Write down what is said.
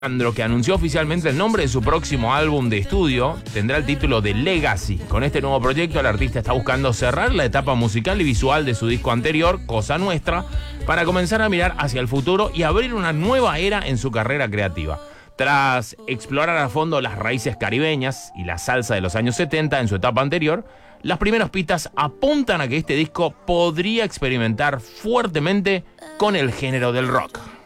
Alejandro, que anunció oficialmente el nombre de su próximo álbum de estudio, tendrá el título de Legacy. Con este nuevo proyecto, el artista está buscando cerrar la etapa musical y visual de su disco anterior, Cosa Nuestra, para comenzar a mirar hacia el futuro y abrir una nueva era en su carrera creativa. Tras explorar a fondo las raíces caribeñas y la salsa de los años 70 en su etapa anterior, las primeras pistas apuntan a que este disco podría experimentar fuertemente con el género del rock.